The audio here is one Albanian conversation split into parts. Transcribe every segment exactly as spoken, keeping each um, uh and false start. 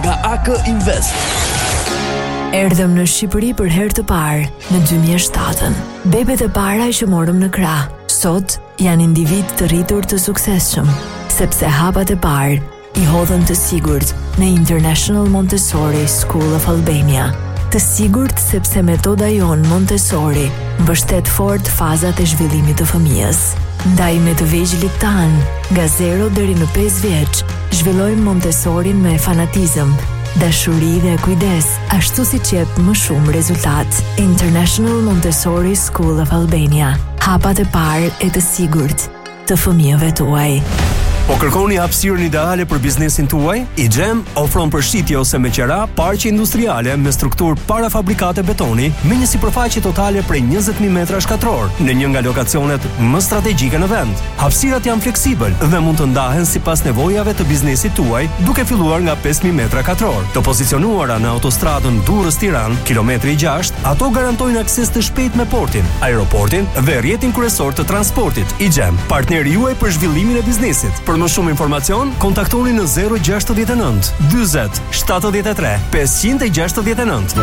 nga A K Invest. Erdhëm në Shqipëri për herë të parë në dy mijë e shtatë. Bebet e para që morëm në krah, sot janë individ të rritur të suksesshëm, sepse hapat e parë i hodhën të sigurt në International Montessori School of Albania. Të sigurt sepse metoda jonë Montessori mbështet fort fazat e zhvillimit të fëmijës. Ndaj me të vegjëlit tanë, nga zero deri në pesë vjeç, zhvillojmë Montessorin me fanatizëm, dashuri dhe kujdes, ashtu siç jep më shumë rezultat. International Montessori School of Albania. Hapat e parë e të sigurt të fëmijëve tuaj. Po kërkoni hapësirën ideale për biznesin tuaj? iGEM ofron përshitje ose me qera parqe industriale me strukturë parafabrikate betoni me një sipërfaqe totale prej njëzet mijë metra shkatror në një nga lokacionet më strategjike në vend. Hapësirat janë fleksibël dhe mund të ndahen sipas nevojave të biznesit tuaj, duke filluar nga pesë mijë metra katror. Të pozicionuara në autostradën Durrës-Tiranë, kilometri gjashtë, ato garantojnë akses të shpejtë me portin, aeroportin dhe rrjetin kryesor të transportit. iGEM, partneri juaj për zhvillimin e biznesit. Për më shumë informacion, kontaktoni në zero gjasht e nëntë, dyzet, shtatëdhjetë e tre, pesëqind e gjashtëdhjetë e nëntë.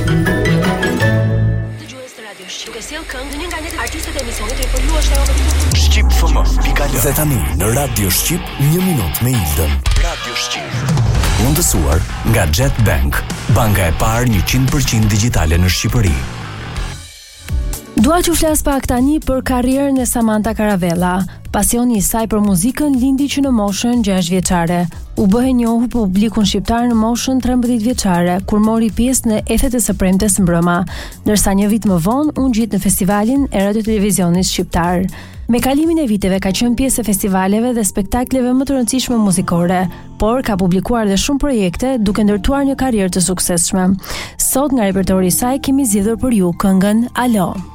Dëgjues të Radio Shqip, duke sjell këngë një nga një artistët e emisionit të përluash ajo Shqip F M pika L. Dhe tani në Radio Shqip një minutë me Ildën. Radio Shqip. Mundësuar nga Jet Bank, banka e parë njëqind përqind digjitale në Shqipëri. Dua që flas pak tani për karrierën e Samantha Caravella. Pasioni i saj për muzikën lindi që në moshën gjashtë vjeçare. U bë e njohur publikun shqiptar në moshën trembëdhjetë vjeçare, kur mori pjesë në Ethet e së Premtes mbrëma, ndërsa një vit më vonë u ngjit në festivalin e radio televizionit shqiptar. Me kalimin e viteve ka qenë pjesë e festivaleve dhe spektakleve më të rëndësishme muzikore, por ka publikuar dhe shumë projekte duke ndërtuar një karrierë të suksesshme. Sot nga repertori i saj kemi zgjedhur për ju këngën Alo.